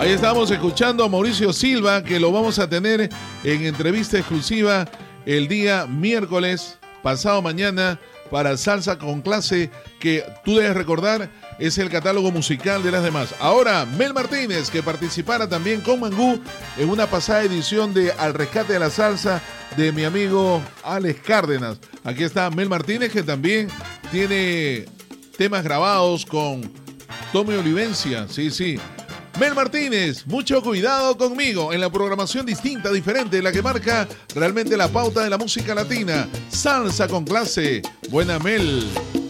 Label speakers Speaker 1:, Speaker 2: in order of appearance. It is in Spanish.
Speaker 1: Ahí estamos escuchando a Mauricio Silva, que lo vamos a tener en entrevista exclusiva el día miércoles, pasado mañana, para Salsa con Clase, que tú debes recordar es el catálogo musical de las demás. Ahora, Mel Martínez, que participara también con Mangú en una pasada edición de Al Rescate de la Salsa de mi amigo Alex Cárdenas. Aquí está Mel Martínez, que también tiene temas grabados con Tommy Olivencia. Sí. Mel Martínez, mucho cuidado conmigo en la programación distinta, diferente, la que marca realmente la pauta de la música latina. Salsa con Clase. Buena, Mel.